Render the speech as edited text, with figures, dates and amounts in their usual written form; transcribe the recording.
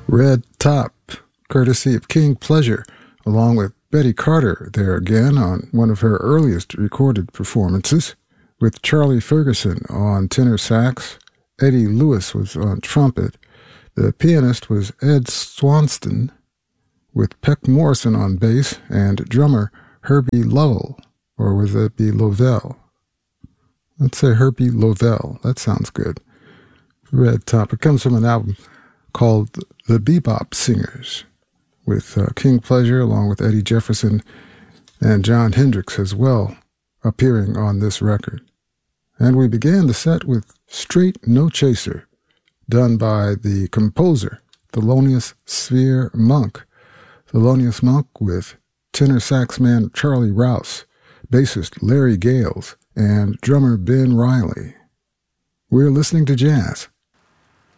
Red Top, courtesy of King Pleasure, along with Betty Carter there again on one of her earliest recorded performances, with Charlie Ferguson on tenor sax. Eddie Lewis was on trumpet. The pianist was Ed Swanston, with Peck Morrison on bass, and drummer Herbie Lovell, or would that be Lovell? Let's say Herbie Lovell. That sounds good. Red Top. It comes from an album called The Bebop Singers, with King Pleasure along with Eddie Jefferson and John Hendricks as well appearing on this record. And we began the set with Straight No Chaser, done by the composer Thelonious Sphere Monk. Thelonious Monk with tenor saxman Charlie Rouse, bassist Larry Gales, and drummer Ben Riley. We're listening to jazz